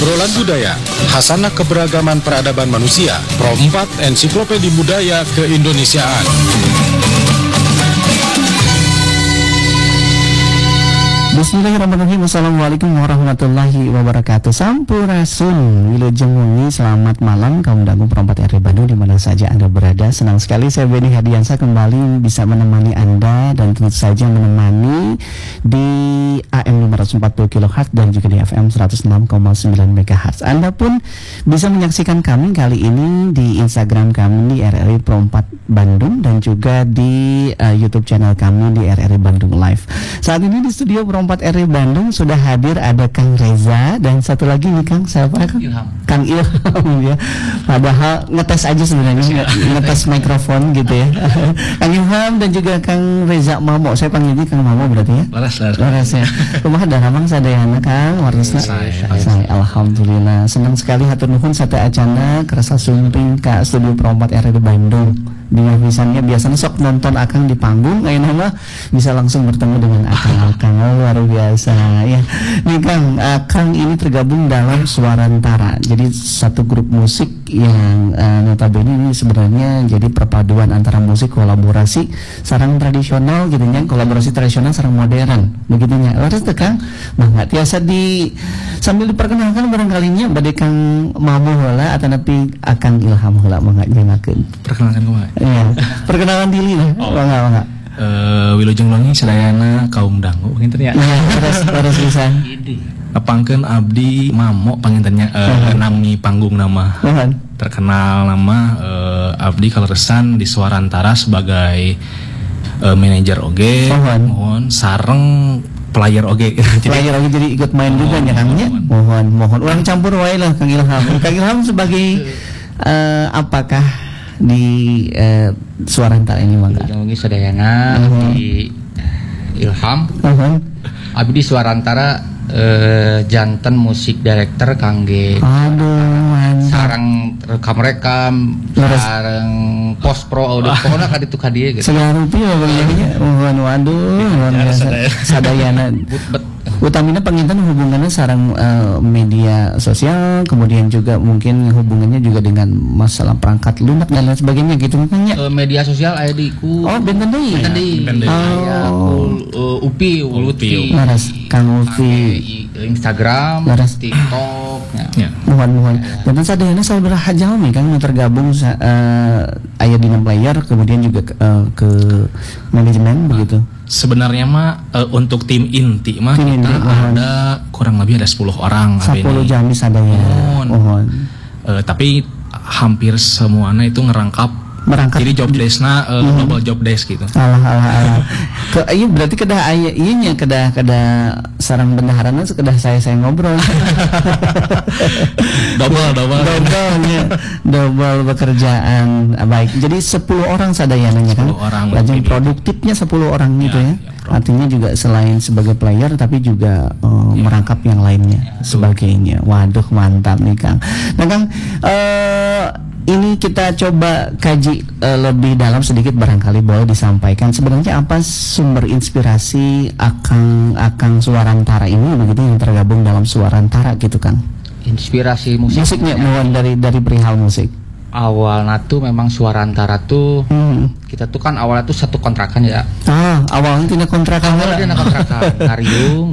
Obrolan budaya, Hasanah keberagaman peradaban manusia, Pro 4 Ensiklopedia Budaya Keindonesiaan. Bismillahirrahmanirrahim. Assalamualaikum warahmatullahi wabarakatuh. Sampurasun, wilujeng wengi, selamat malam kaum dangu perempat RI Bandung di mana saja Anda berada. Senang sekali saya Benny Hadiansyah kembali bisa menemani Anda dan tentu saja menemani di AM 540 kHz dan juga di FM 106,9 MHz. Anda pun bisa menyaksikan kami kali ini di Instagram kami di RRI Pro 4 Bandung dan juga di YouTube channel kami di RRI Bandung Live. Saat ini di studio Pro 4 RRI Bandung sudah hadir ada Kang Reza dan satu lagi nih Kang, siapa Kang? Ilham. Kang Ilham ya. Padahal ngetes aja sebenarnya, ngetes mikrofon gitu ya. Kang Ilham dan juga Kang Reza Mamo. Saya panggilnya Kang Mamo berarti ya? Laras ya. Kumaha dahamang sadayana Kang Warnesna? Saya alhamdulillah senang sekali hatur nuhun sate acana kerasa sumping ka studio Pro 4 RRI Bandung. Dengan misalnya biasanya sok nonton Akang di panggung, ayeuna mah bisa langsung bertemu dengan Akang luar biasa ya. Nih Kang, Akang ini tergabung dalam Suarantara. Jadi satu grup musik yang notabene ini sebenarnya jadi perpaduan antara musik kolaborasi sareng tradisional gitu nya, kolaborasi tradisional sareng modern. Begitunya. Laras teh Kang, mangga tiasa di sambil diperkenalkan barangkalinya bade Kang Mamu heula ataupun Akang Ilham heula mangga nyengakeun. Perkenalkan kumaha? Iya, perkenalan diri lah. Mangga. Wilujeng wengi sadayana kaum dangu gitu ya. Terus bisa. Nepangkeun abdi Mamo pangintennya nami panggung nama. Terkenal nama abdi kaleresan di Suarantara sebagai manajer oge. Mohon sareng player oge. Player oge jadi ikut main juga nya Kang nya. Mohon urang campur wae lah Kang Ilham. Kang Ilham sebagai apakah di Suarantara ini mangga? Wilujeng sadayana di Ilham. Abdi di Suarantara janten musik director Kangge. Aduh, mantap. Sareng rekam sareng post pro audio pokona ka ditu ka dieu gitu. Segala rupiah bagenya. Waduh, sadayana. Utamina penginten hubungannya sarang media sosial, kemudian juga mungkin hubungannya juga dengan masalah perangkat lunak dan lain sebagainya gitu makanya. Media sosial aya di ku. Oh, benten deui. Aya Upi, Lutfi. Laras Kang Upi. Instagram, TikTok. Ya. Mohon. Dan sadayana sabaraha jalmi Kang yang tergabung aya dina player kemudian juga ke manajemen begitu. Sebenarnya mah untuk tim inti mah kita ada kurang lebih ada 10 orang. 10 jami sadayana. Mohon. Tapi hampir semuanya itu merangkap. Jadi job desk-na double job desk gitu. Alah. Iya berarti kedah aya ieu nya kedah sareng bendaharana kedah saya ngobrol. double pekerjaan. Baik. Jadi 10 orang sadayana nya kan. 10 orang. Lajeng produktifnya 10 orang gitu ya. Artinya juga selain sebagai player tapi juga merangkap yang lainnya sebagainya. Waduh, mantap nih Kang. Nah Kang, ini kita coba kaji lebih dalam sedikit barangkali boleh disampaikan sebenarnya apa sumber inspirasi Akang Suarantara ini begitu yang tergabung dalam Suarantara gitu Kang. Inspirasi musiknya mohon dari perihal musik. Awalnya tuh memang Suarantara tuh kita tuh kan awalnya tuh satu kontrakan ya. Awalnya tidak kontrakan. Awalnya kontrakan Kariung.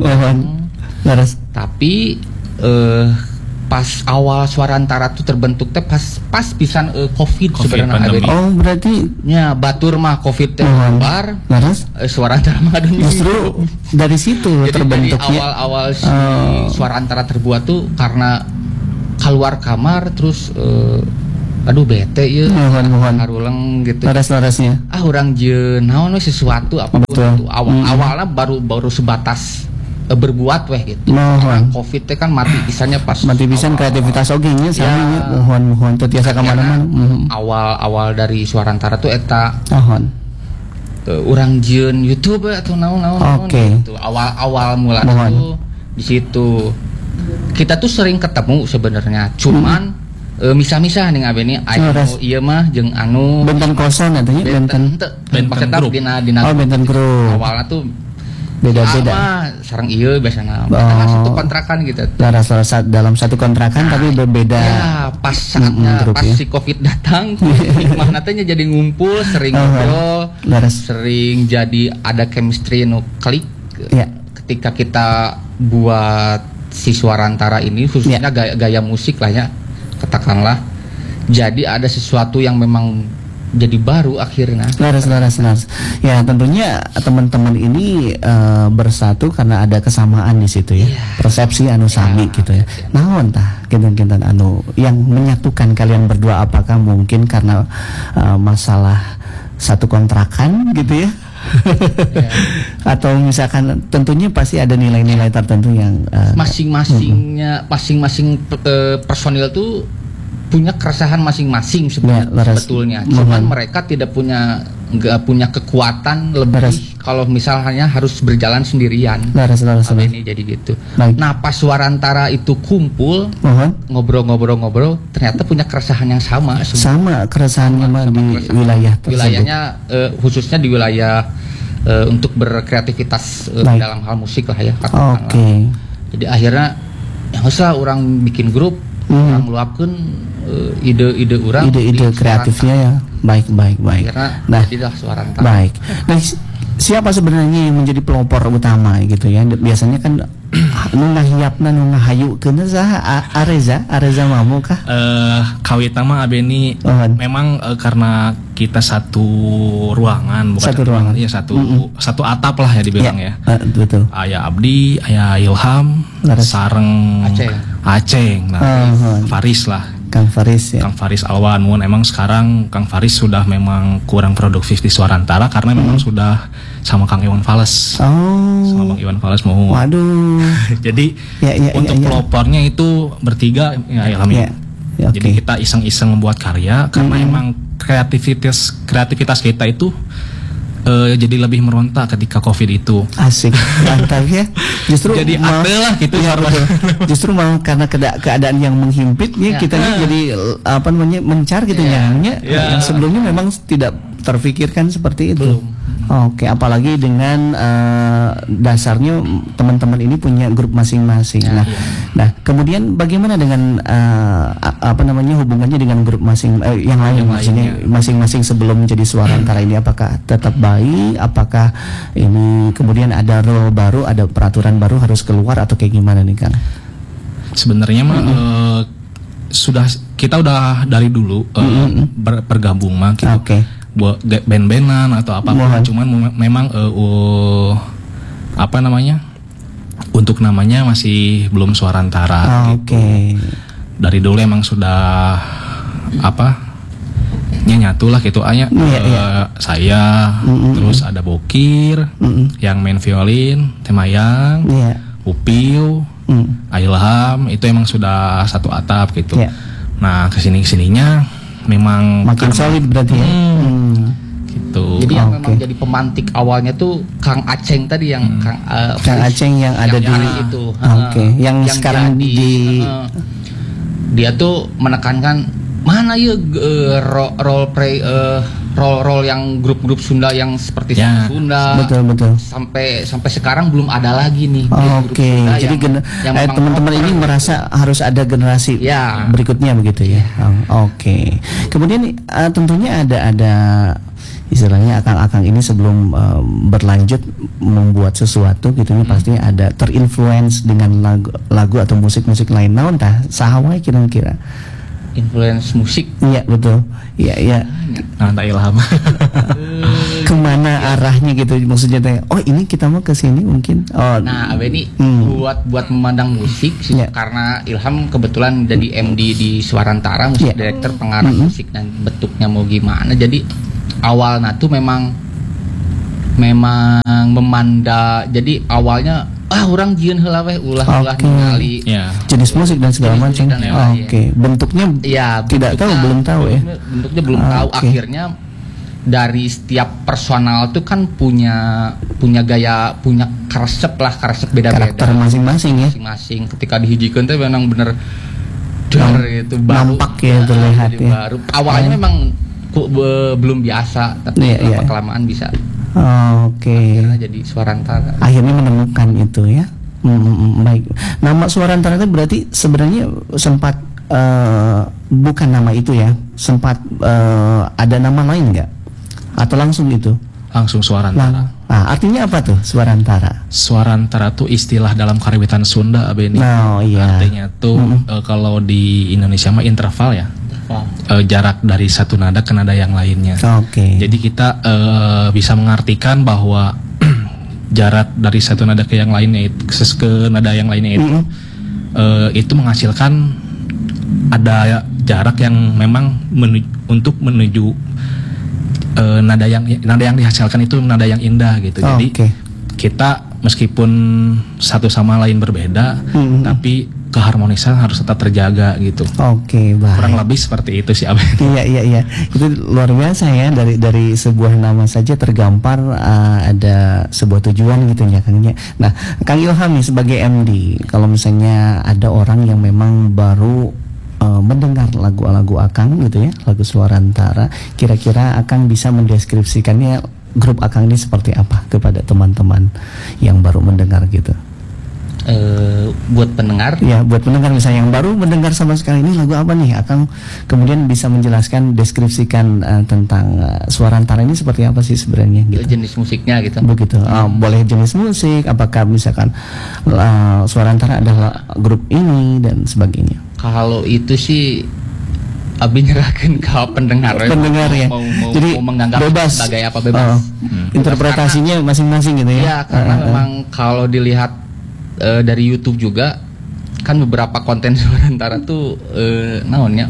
Tapi pas awal Suarantara tuh terbentuk teh pas pisan COVID sebenarnya. Oh berarti nya batur mah COVID teh keluar. Suarantara mah ada justru dari situ jadi terbentuknya. Jadi awal si Suarantara terbuat tuh karena keluar kamar terus aduh bete ya. Mohon. Haruleng gitu. Laras-larasnya. Urang jeun naon sesuatu apapun itu. Awalnya baru sebatas berbuat gitu. COVID teh kan mati pisannya pas mati pisan kreativitas oge nya sama mohon teu tiasa ka mana-mana. Awal dari Suarantara tuh eta urang jeun YouTube atau naon gitu. Awal mula tuh di situ. Kita tuh sering ketemu sebenarnya. Cuman misah-misah nih abeni anu ieu mah jeung anu benten kosan atuh nya benten grup. Benten grup. Awalnya tuh Beda-beda. Sareng ieu biasanya. Satu kontrakan gitu. Dalam satu kontrakan tapi berbeda. Ya, pas saatnya pas si Covid datang, hikmahna teh jadi ngumpul, sering ngobrol, sering jadi ada chemistry nu klik. Ya. Ketika kita buat si Suarantara ini khususnya gaya musik lah ya, katakanlah. Jadi ada sesuatu yang memang jadi baru akhirnya. Laras. Ya tentunya teman-teman ini bersatu karena ada kesamaan di situ ya. Persepsi anu sami gitu ya. Naon tah kinten-kinten anu yang menyatukan kalian berdua, apakah mungkin karena masalah satu kontrakan gitu ya? Atau misalkan tentunya pasti ada nilai-nilai tertentu yang masing-masing personil tuh punya keresahan masing-masing sebetulnya. Cuman mereka nggak punya kekuatan lebih kalau misalnya harus berjalan sendirian. Ini jadi gitu. Nah, pas Suarantara itu kumpul, ngobrol-ngobrol, ternyata punya keresahan yang sama. Sama keresahannya di wilayah tersebut. Wilayahnya khususnya di wilayah untuk berkreativitas dalam hal musik lah ya. Oke. Jadi akhirnya yang usah orang bikin grup, orang luapkan ide-ide orang, ide kreatifnya ya. Baik. Nah, jadilah Suarantara. Baik. Nah, siapa sebenarnya yang menjadi pelopor utama gitu ya? Biasanya kan nu ngahiapna nu ngahayukeun saha Areza Mamo kah? Kawitna mah abeni memang karena kita satu ruangan, bukan satu ruangan. Iya, satu atap lah ya dibilang ya. Betul. Aya Abdi, aya Ilham, sareng Aceng. Nah, Faris lah. Kang Faris ya. Kang Faris Alwan. Emang sekarang Kang Faris sudah memang kurang produktif di Suarantara karena memang sudah sama Kang Iwan Fales. Sama Bang Iwan Fales mau. Waduh. Jadi untuk pelopornya itu bertiga ya Ilham. Jadi kita iseng-iseng membuat karya karena emang kreativitas kita itu jadi lebih meronta ketika Covid itu. Asik, mantap ya. Justru jadi ada lah gitu ya, justru malah karena keadaan yang menghimpit ya, kita jadi mencar gitu ya. Yang sebelumnya memang tidak terfikirkan seperti itu. Oke, apalagi dengan dasarnya teman-teman ini punya grup masing-masing. Nah, kemudian bagaimana dengan hubungannya dengan grup yang lain, maksudnya masing-masing sebelum menjadi Suarantara ini, apakah tetap baik? Apakah ini kemudian ada role baru, ada peraturan baru harus keluar atau kayak gimana nih Kang? Sebenarnya mah kita udah dari dulu bergabung mah gitu. Buat band-bandan atau apa, cuman memang untuk namanya masih belum Suarantara gitu. Dari dulu emang sudah nyatu lah gitu saya terus ada Bokir yang main violin, Temayang, Upiu, Ilham, itu emang sudah satu atap gitu. Nah kesininya memang makin solid berarti ya. Gitu. Jadi yang memang jadi pemantik awalnya tuh Kang Aceng tadi yang Kang Aceng yang ada di itu. Yang sekarang dia tuh menekankan mana ya role yang grup-grup Sunda yang seperti Sunda. Betul. Sampai sekarang belum ada lagi nih. Jadi teman-teman ini merasa harus ada generasi berikutnya begitu ya. Kemudian tentunya ada istilahnya akang-akang ini sebelum berlanjut membuat sesuatu gitu pasti ada terinfluence dengan lagu atau musik lain. Naon tah saha wae kira-kira? Influence musik. Iya betul. Iya. Tak Ilham. Kemana arahnya gitu maksudnya teh? Oh ini kita mau ke sini mungkin. Nah ini buat memandang musik karena Ilham kebetulan jadi MD di Suarantara, musik director, pengarah musik dan bentuknya mau gimana. Jadi awalnya tuh memang memandang. Jadi awalnya orang jieun heula weh ulah ningali jenis musik dan segala macam. Bentuknya tidak tahu, belum tahu ya. Bentuknya belum tahu. Akhirnya dari setiap personal tuh kan punya gaya, punya karesep beda-beda. Karakter masing-masing ya. Masing-masing. Ketika dihijikeun teh memang bener itu baru. Nampak ya, terlihat ya. Baru. Awalnya memang belum biasa, tapi lama kelamaan bisa. Oke. Akhirnya jadi Suarantara. Akhirnya menemukan itu ya. Baik. Nama Suarantara itu berarti sebenarnya sempat bukan nama itu ya. Sempat ada nama lain nggak? Atau langsung itu? Langsung Suarantara. Artinya apa tuh Suarantara? Suarantara tuh istilah dalam karawitan Sunda, Beni. Iya. Artinya tuh kalau di Indonesia mah interval ya. Jarak dari satu nada ke nada yang lainnya. Oke. Jadi kita bisa mengartikan bahwa jarak dari satu nada ke yang lainnya ke nada yang lainnya itu menghasilkan ada jarak yang memang untuk menuju nada yang dihasilkan itu nada yang indah gitu. Jadi kita meskipun satu sama lain berbeda, tapi keharmonisan harus tetap terjaga gitu. Oke, baik. Kurang lebih seperti itu sih, Abang. Iya. Itu luar biasa ya, dari sebuah nama saja tergampar ada sebuah tujuan gitu ya, Kang. Nah, Kang Ilham nih sebagai MD, kalau misalnya ada orang yang memang baru mendengar lagu-lagu Akang gitu ya, lagu Suarantara, kira-kira Akang bisa mendeskripsikannya grup Akang ini seperti apa kepada teman-teman yang baru mendengar gitu? Buat pendengar? Ya, buat pendengar misalnya yang baru mendengar sama sekali, ini lagu apa nih? Akang kemudian bisa menjelaskan, deskripsikan tentang Suarantara ini seperti apa sih sebenarnya gitu. Jenis musiknya gitu. Begitu. Boleh jenis musik, apakah misalkan Suarantara adalah grup ini dan sebagainya. Kalau itu sih Abi nyerahkan ke pendengar ya. Jadi mau menganggap bebas sebagai apa bebas. Interpretasinya masing-masing gitu ya. Iya, karena memang kalau dilihat dari YouTube juga kan beberapa konten Suarantara tuh naonnya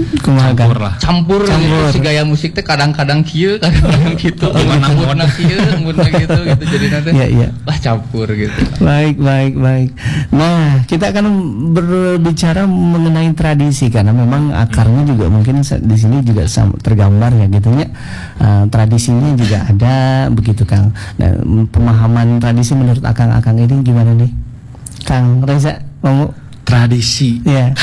campur gitu, si gaya musik teh kadang-kadang kieu, kadang-kadang gitu, gimana kieu, gitu jadi nanti lah campur gitu. Baik. Nah, kita akan berbicara mengenai tradisi karena memang akarnya juga mungkin di sini juga tergambar ya gitu ya. Tradisinya juga ada begitu, Kang. Nah, pemahaman tradisi menurut Akang ini gimana nih? Kang Reza, mau tradisi. Ya.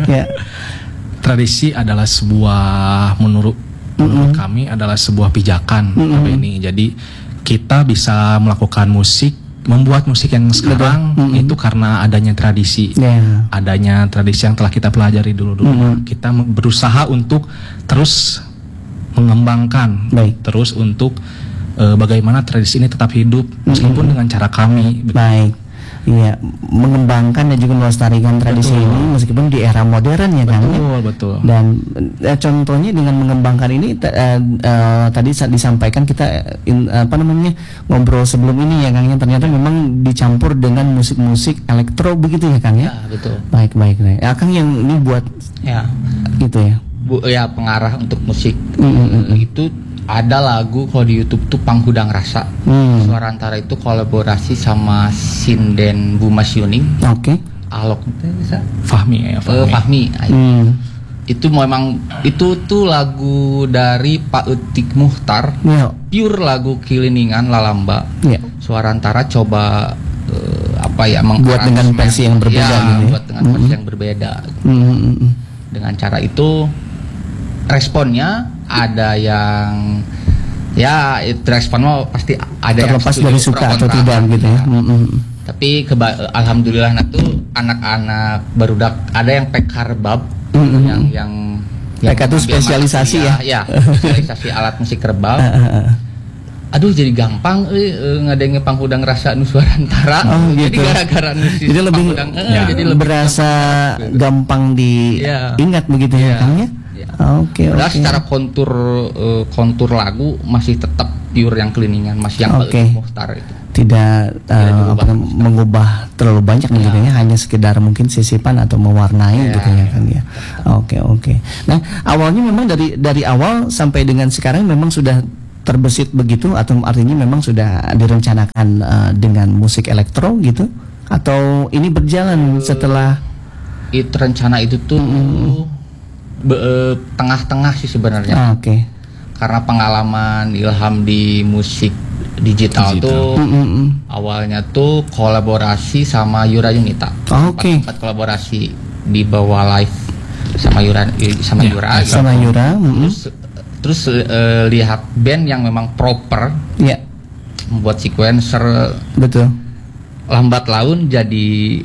Tradisi adalah sebuah menurut kami adalah sebuah pijakan ini. Jadi kita bisa melakukan membuat musik yang sekarang itu karena adanya tradisi. Adanya tradisi yang telah kita pelajari dulu. Kita berusaha untuk terus mengembangkan, terus untuk bagaimana tradisi ini tetap hidup meskipun dengan cara kami. Baik. Iya, mengembangkan dan juga melestarikan tradisi ini meskipun di era modern ya, Kang. Betul. Dan contohnya dengan mengembangkan ini tadi saat disampaikan kita ngobrol sebelum ini ya, Kang, yang ternyata memang dicampur dengan musik-musik elektro begitu ya, Kang ya. Betul. Baik. Kang yang ini buat gitu ya. Pengarah untuk musik itu ada lagu kalau di YouTube tuh Panghudang Rasa. Suarantara itu kolaborasi sama Sinden Bumas Yuning. Alok itu bisa. Fahmi. Itu memang itu tuh lagu dari Pak Utik Muhtar. Pure lagu Kiliningan Lalamba. Suarantara coba buat dengan versi yang berbeda buat dengan versi yang berbeda. Dengan cara itu responnya ada yang respon pasti ada terlepas yang dari suka atau tidak gitu ya. Tapi alhamdulillah tuh anak-anak barudak ada yang pekar bab yang PK itu spesialisasi ya. Spesialisasi alat musik kerbau. Aduh jadi gampang ngadenge Panghudang Rasa nu Suarantara. Jadi gara-gara nulis jadi lebih berasa gampang diingat begitu ya, Kang ya. Padahal secara kontur lagu masih tetap pure yang Kiliningan, masih yang Muhtar itu. Tidak mengubah terlalu banyak gitu ya, hanya sekedar mungkin sisipan atau mewarnai gitu ya, Kang ya. Oke. Nah, awalnya memang dari awal sampai dengan sekarang memang sudah terbesit begitu, atau artinya memang sudah direncanakan dengan musik elektro gitu, atau ini berjalan setelah rencana itu tuh tengah-tengah sih sebenarnya. Karena pengalaman Ilham di musik digital. Tuh awalnya tuh kolaborasi sama Yura Yunita. Empat kolaborasi di bawah live sama Yura. Terus lihat band yang memang proper membuat sequencer. Betul. Lambat laun jadi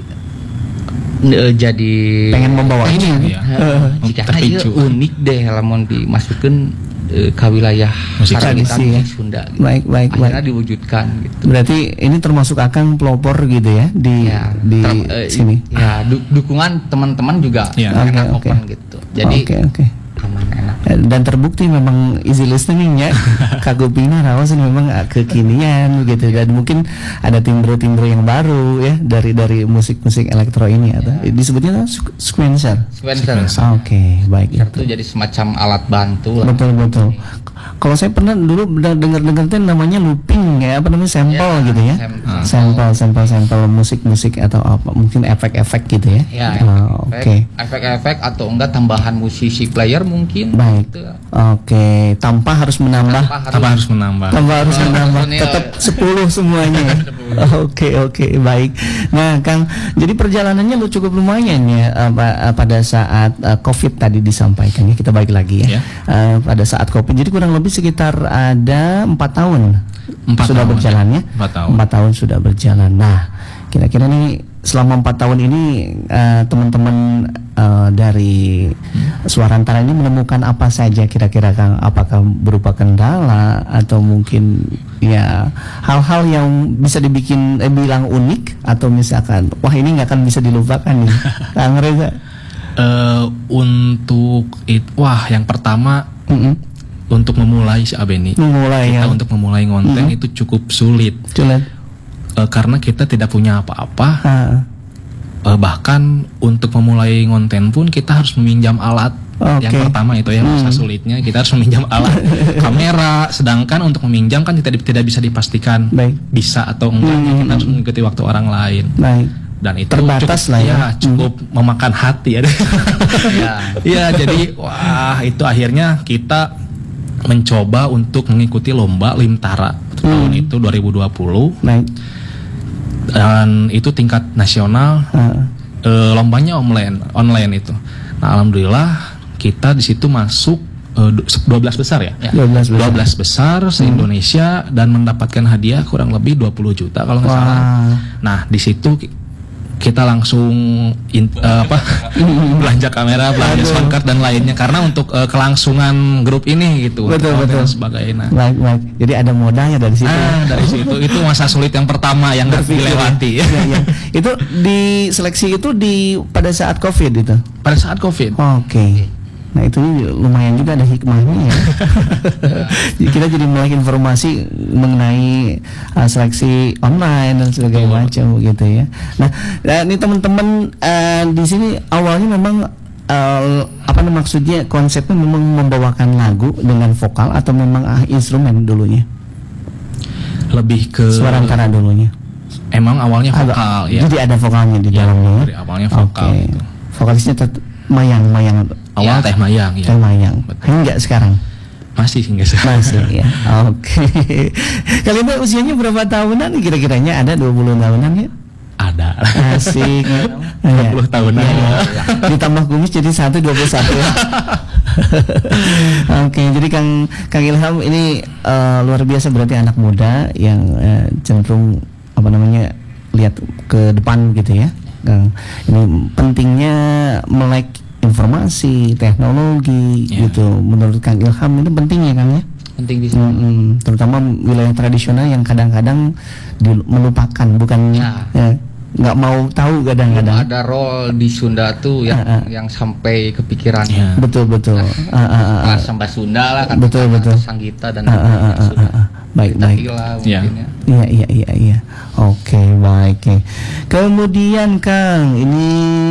pengen membawa ini ya. Jika aja unik deh lamun dimasukkan ke wilayah musik tradisi ya. Sunda gitu. Baik. Akhirnya diwujudkan gitu. Berarti ini termasuk Akang pelopor gitu ya di sini. Ya, dukungan teman-teman juga enak open gitu. Jadi aman, enak. Dan terbukti memang easy listening ya. Kagupina rawas memang kekinian gitu, dan mungkin ada timbre-timbre yang baru ya dari musik-musik elektro ini atau disebutnya sequencer. Oke, baik. Itu jadi semacam alat bantu lah. Betul. Kalau saya pernah dulu dengar tuh namanya looping ya, apa namanya sampel gitu ya. Sampel musik atau apa, mungkin efek-efek gitu ya. Oke. Efek-efek atau enggak tambahan musisi player mungkin. Baik. Gitu. Oke, tanpa harus menambah. Tetap 10 semuanya. Oke, baik. Nah, Kang, jadi perjalanannya lu cukup lumayan ya pada saat Covid tadi disampaikan ya. Kita balik lagi ya. Pada saat Covid, jadi kurang lebih sekitar ada 4 tahun sudah berjalan ya. 4 tahun sudah berjalan. Nah, kira-kira nih selama 4 tahun ini teman-teman dari Suarantara ini menemukan apa saja kira-kira, Kang? Apakah berupa kendala atau mungkin ya hal-hal yang bisa dibikin bilang unik, atau misalkan wah ini nggak akan bisa dilupakan nih, Kang Reza? Yang pertama untuk memulai si Abeni, untuk memulai konten itu cukup sulit. Karena kita tidak punya apa-apa. Bahkan untuk memulai konten pun kita harus meminjam alat. Yang pertama itu ya masa sulitnya, kita harus meminjam alat kamera. Sedangkan untuk meminjam kan tidak bisa dipastikan bisa atau enggak. Kita harus mengikuti waktu orang lain. Dan itu terbatas cukup memakan hati ya. Jadi itu akhirnya kita mencoba untuk mengikuti lomba Limtara tahun itu 2020. Dan itu tingkat nasional. Lombanya online itu. Nah, alhamdulillah kita di situ masuk 12 besar ya. 12 besar se-Indonesia dan mendapatkan hadiah kurang lebih 20 juta kalau nggak salah. Nah, di situ kita langsung belanja kamera, belanja soundcard dan lainnya karena untuk kelangsungan grup ini gitu. Betul. Sebagainya. Baik. Jadi ada modalnya dari situ. Dari situ itu masa sulit yang pertama yang harus dilewati. Itu di seleksi itu pada saat Covid itu. Pada saat Covid. Oke. Nah itu lumayan juga ada hikmahnya ya. Kita jadi melek informasi mengenai seleksi online dan sebagainya macam gitu ya. Nah ini teman-teman di sini awalnya memang maksudnya konsepnya memang membawakan lagu dengan vokal atau memang instrumen dulunya? Lebih ke Suarantara dulunya. Emang awalnya vokal ya. Jadi ada vokalnya di dalamnya. Dari awalnya vokal. Gitu. Vokalisnya Mayang. Awal Teh Mayang ya. Teh Mayang. Hingga sekarang masih hingga sekarang. Masih ya. Oke. Kalian usianya berapa tahunan kira-kiranya? Ada 20 tahunan ya? Ada. Asik. 20 tahunan. Ya. Ditambah kumis jadi 21 ya. Oke, jadi Kang Ilham ini luar biasa, berarti anak muda yang cenderung lihat ke depan gitu ya. Kang, ini pentingnya melek informasi, teknologi gitu. Menurut Kang Ilham ini penting ya, Kang ya? Penting bisa. Terutama wilayah tradisional yang kadang-kadang melupakan, bukan nggak mau tahu kadang-kadang. Ada role di Sunda tuh yang sampai kepikiran. Betul. Samba Sunda lah kan. Betul. Sanggita dan baik. Iya. Oke, baik. Kemudian Kang, ini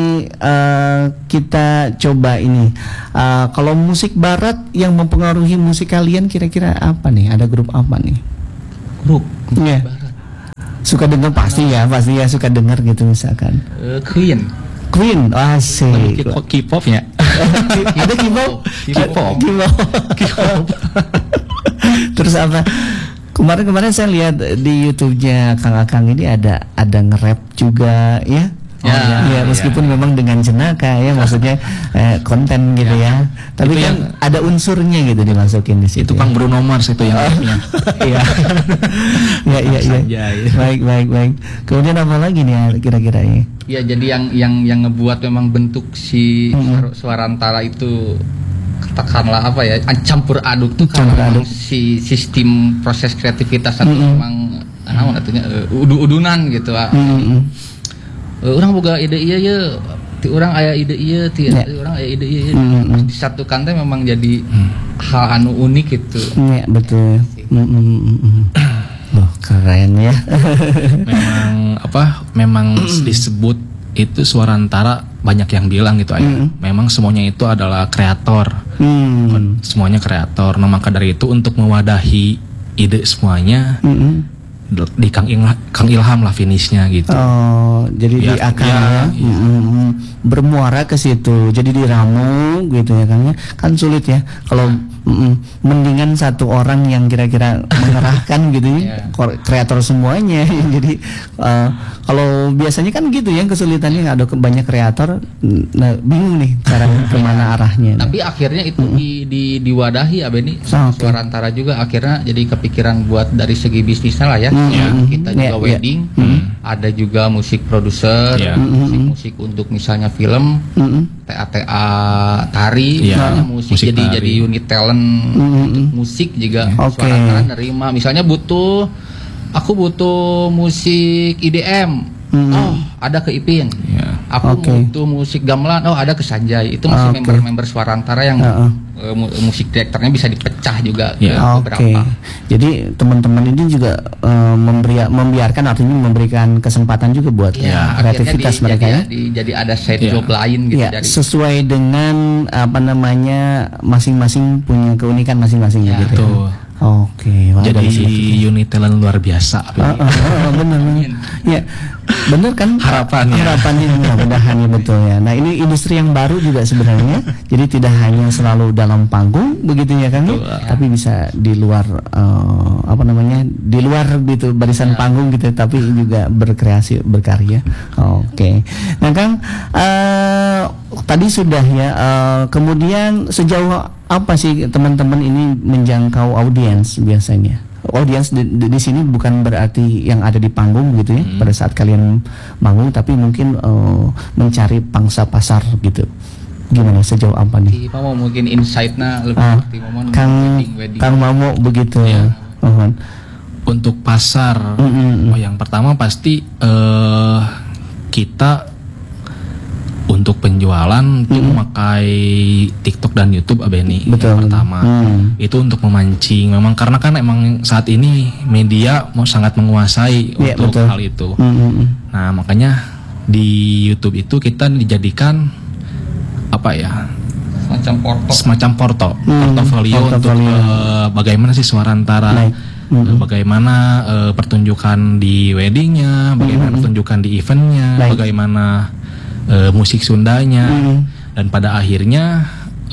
kita coba ini. Kalau musik barat yang mempengaruhi musik kalian kira-kira apa nih? Ada grup apa nih? Grup barat. Suka dengar pasti ya suka dengar gitu misalkan. Queen, asik. K-pop ya. Ada K-pop. Terus apa? Kemarin saya lihat di YouTube-nya Kang Akang ini ada nge-rap juga ya. Ya, meskipun memang dengan jenaka ya, maksudnya konten gitu ya. Tapi itu kan ada unsurnya gitu dimasukin di situ. Itu Kang Bruno Mars itu yang rapnya. Iya. Iya. Baik. Kemudian apa lagi nih kira-kira ini? Ya, jadi yang ngebuat memang bentuk si Suarantara itu katakanlah apa ya, campur aduk tuh karena si sistem proses kreativitas atau memang udunan gitu. Orang boga ide iya ti orang aya ide iya ti orang aya ide iya disatukan teh memang jadi hal anu unik gitu. Iya, betul. Wah, keren ya. Memang disebut itu Suarantara, banyak yang bilang gitu aja. Memang semuanya itu adalah kreator. Semuanya kreator. Nah, maka dari itu untuk mewadahi ide semuanya di Kang Ilham lah finishnya gitu. Oh, jadi di akar bermuara ke situ. Jadi diramu gitu ya Kang. Kan sulit ya kalau mendingan satu orang yang kira-kira mengerahkan gitu ya, kreator semuanya. Jadi kalau biasanya kan gitu ya, kesulitannya ada banyak kreator, nah bingung nih cara kemana arahnya. Tapi akhirnya itu diwadahi Abeni Suarantara juga akhirnya jadi kepikiran buat dari segi bisnisnya lah ya. Kita juga wedding, ada juga musik produser, musik untuk misalnya film, TA tari, musik jadi unit talent untuk musik juga. Suarantara nerima misalnya aku butuh musik IDM, ada ke Ipin. Aku butuh musik gamelan, ada ke Sanjay. Itu masih member-member Suarantara yang musik direkturnya bisa dipecah juga ke beberapa. Jadi teman-teman ini juga membiarkan, artinya memberikan kesempatan juga buat kreativitas mereka ya. Jadi ada side job lain gitu dari sesuai dengan apa namanya masing-masing punya keunikan masing-masing gitu. Oke, jadi unit talent luar biasa. Benar. Ya, benar kan harapannya mudah-mudahan ya, betul ya. Nah, ini industri yang baru juga sebenarnya. Jadi tidak hanya selalu dalam panggung begitu ya kan, tapi bisa di luar di luar gitu barisan panggung gitu, tapi juga berkarya. Oke. Nah, Kang, tadi sudah ya, kemudian sejauh apa sih teman-teman ini menjangkau audiens biasanya? Audiens di sini bukan berarti yang ada di panggung gitu ya, pada saat kalian manggung, tapi mungkin mencari pangsa pasar gitu. Gimana sejauh apa nih? Mamo mungkin insight-nya lebih Kang Mamo begitu ya. Untuk pasar, yang pertama pasti kita untuk penjualan itu memakai TikTok dan YouTube Abeni. Yang pertama itu untuk memancing. Memang karena kan emang saat ini media mau sangat menguasai untuk hal itu. Nah, makanya di YouTube itu kita dijadikan apa ya? Semacam portofolio untuk bagaimana sih Suarantara. Bagaimana pertunjukan di weddingnya, bagaimana pertunjukan di eventnya, bagaimana musik Sundanya, dan pada akhirnya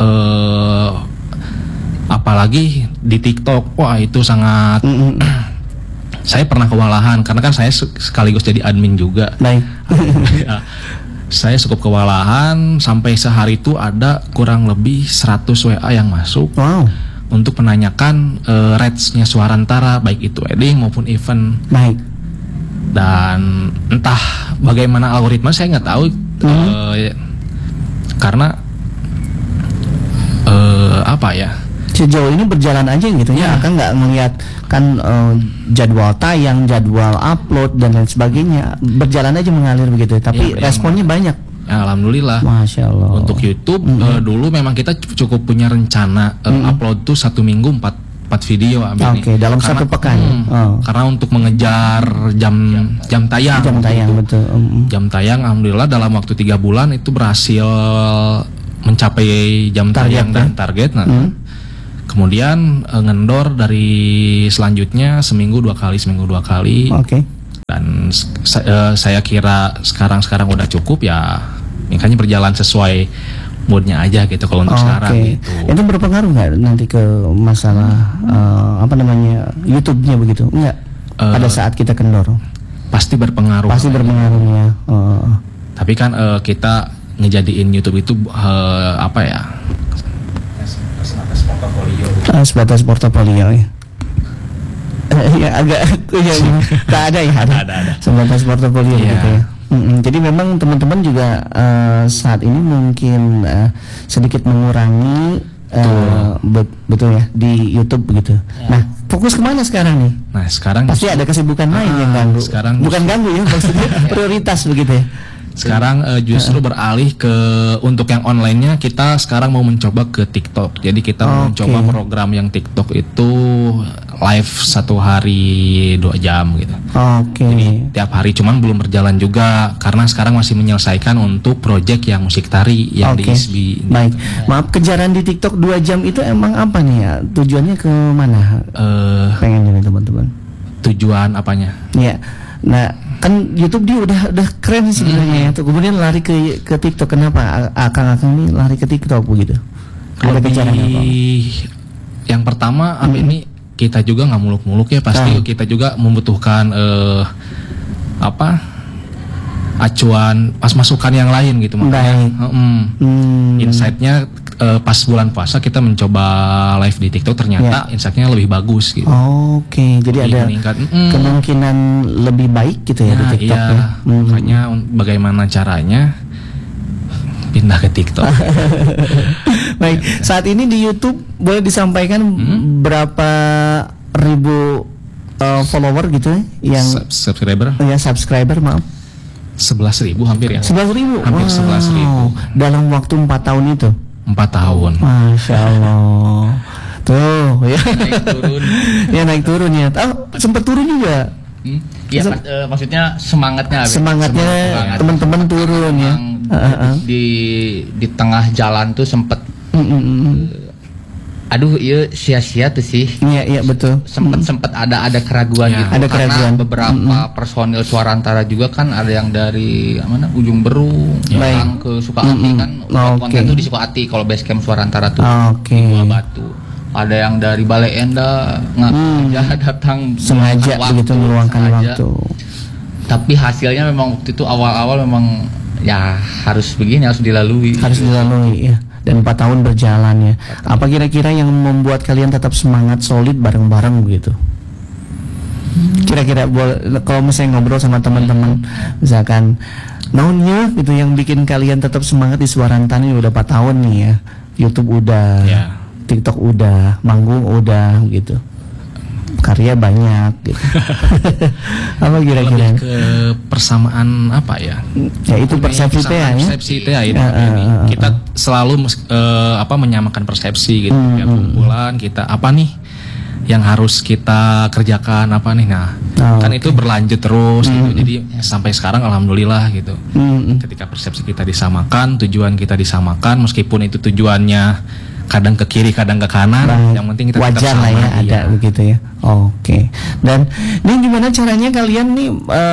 apalagi di TikTok, wah itu sangat saya pernah kewalahan karena kan saya sekaligus jadi admin juga. Saya cukup kewalahan sampai sehari itu ada kurang lebih 100 WA yang masuk untuk menanyakan rates-nya Suarantara, baik itu wedding maupun event. Dan entah bagaimana algoritma saya nggak tahu, karena apa ya, sejauh ini berjalan aja gitu ya, akan nggak melihat kan jadwal tayang, jadwal upload dan lain sebagainya, berjalan aja mengalir begitu, tapi responnya banyak. Alhamdulillah. Masya Allah. Untuk YouTube dulu memang kita cukup punya rencana upload tuh 1 minggu 4 video. Dalam satu pekan. Karena untuk mengejar jam tayang. Betul. Jam tayang, alhamdulillah dalam waktu 3 bulan itu berhasil mencapai jam tayang dan target. Kemudian ngendor dari selanjutnya seminggu 2 kali. Dan saya kira sekarang udah cukup ya, makanya berjalan sesuai moodnya aja gitu kalau untuk sekarang gitu. Itu berpengaruh nggak nanti ke masalah YouTube-nya begitu? Enggak. Pada saat kita kendor. Pasti berpengaruh. Ya. Tapi kan kita ngejadiin YouTube itu apa ya? Sebatas portofolio ya. Ya agak ya, tak ada ya, ada. Sebatas portofolio gitu ya. Jadi memang teman-teman juga saat ini mungkin sedikit mengurangi betul ya di YouTube begitu. Nah, fokus kemana sekarang nih? Nah, sekarang pasti ada kesibukan lain yang ganggu. Sekarang bukan ganggu ya, maksudnya prioritas begitu ya. Sekarang justru beralih ke untuk yang online-nya, kita sekarang mau mencoba ke TikTok. Jadi kita mencoba program yang TikTok itu live 1 hari 2 jam gitu. Jadi tiap hari, cuman belum berjalan juga karena sekarang masih menyelesaikan untuk project yang musik tari yang di ISBI. Baik. Maaf, kejaran di TikTok 2 jam itu emang apa nih ya? Tujuannya ke mana? Pengen ini teman-teman. Tujuan apanya? Ya. Nah, kan YouTube dia udah keren sebenarnya ya. Kemudian lari ke TikTok, kenapa akang-akang ini lari ke TikTok begitu? Ada kejaran apa? Yang pertama ini kita juga nggak muluk-muluk ya, pasti kita juga membutuhkan acuan masukan yang lain gitu, makanya insight-nya pas bulan puasa kita mencoba live di TikTok, ternyata insight-nya lebih bagus gitu. Jadi ada kemungkinan lebih baik gitu ya di TikTok ya. Makanya bagaimana caranya pindah ke TikTok. Baik, saat ini di YouTube boleh disampaikan berapa ribu follower gitu ya, yang subscriber? Ya, subscriber, maaf. 11.000 hampir ya. 11.000. Hampir 11.000. Dalam waktu 4 tahun itu. 4 tahun. Masya Allah. Tuh ya. Naik turun. Ya naik turun ya. Sempat turun juga. Iya, maksudnya semangatnya teman-teman turun ya. Di tengah jalan tuh sempet aduh, iya sia-sia tuh sih. Iya betul. Sempet ada keraguan gitu. Ada keraguan. Karena beberapa personil Suarantara juga kan ada yang dari mana Ujung Berung, yang ke Sukahati kan. Konten tuh di Sukahati kalau base camp Suarantara tuh. Buah Batu. Ada yang dari Bale Enda datang sengaja begitu meluangkan waktu. Tapi hasilnya memang waktu itu awal-awal memang ya harus begini, harus dilalui. Ya. Dan 4 tahun berjalan ya. Apa kira-kira yang membuat kalian tetap semangat solid bareng-bareng begitu? Kira-kira kalau misalnya ngobrol sama teman-teman, misalkan naonnya gitu yang bikin kalian tetap semangat di Suarantara ini udah 4 tahun nih ya. YouTube udah, TikTok udah, manggung udah gitu. Karya banyak gitu. Apa kira-kira? Lebih ke persamaan apa ya? Ya itu persepsi teh ya. Persepsi teh ini. Kita selalu menyamakan persepsi gitu. Tiap kumpulan kita apa nih yang harus kita kerjakan apa nih. Nah, kan itu berlanjut terus gitu. Jadi sampai sekarang alhamdulillah gitu. Ketika persepsi kita disamakan, tujuan kita disamakan, meskipun itu tujuannya kadang ke kiri, kadang ke kanan, yang penting kita wajar lah ya, ada begitu ya. Dan ini gimana caranya kalian nih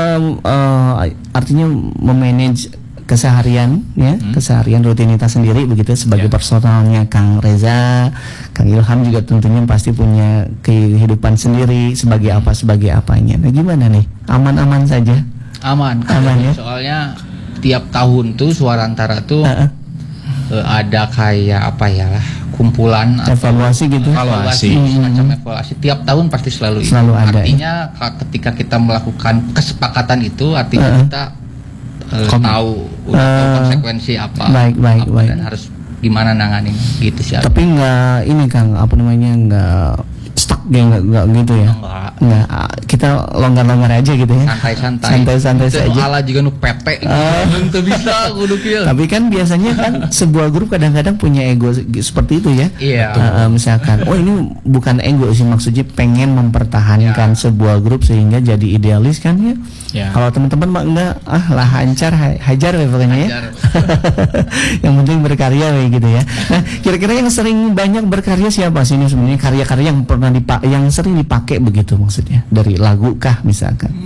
artinya memanage keseharian ya, keseharian rutinitas sendiri begitu sebagai personalnya Kang Reza, Kang Ilham juga tentunya pasti punya kehidupan sendiri sebagai apanya. Nah gimana nih? Aman-aman saja? Aman ya. Soalnya tiap tahun tuh Suarantara tuh ada kayak apa ya lah, kumpulan evaluasi gitu. Semacam evaluasi tiap tahun pasti selalu ada. Artinya ketika kita melakukan kesepakatan itu artinya kita tahu konsekuensi apa. Baik. Dan harus gimana nanganin gitu sih. Tapi enggak ini Kang, nggak stuck nggak gitu ya. Enggak, kita longgar-longgar aja gitu ya. Santai-santai saja. Ala juga nu pete. Itu bisa kudu kieu. Tapi kan biasanya kan sebuah grup kadang-kadang punya ego seperti itu ya. Iya. Misalkan, ini bukan ego sih, maksudnya pengen mempertahankan sebuah grup sehingga jadi idealis kan ya. Kalau teman-teman mah enggak, lah hajar pokoknya ya. Yang penting berkarya gitu ya. Nah, kira-kira yang sering banyak berkarya siapa sih ini sebenarnya, karya-karya yang pernah yang sering dipakai begitu maksudnya, dari lagu kah misalkan?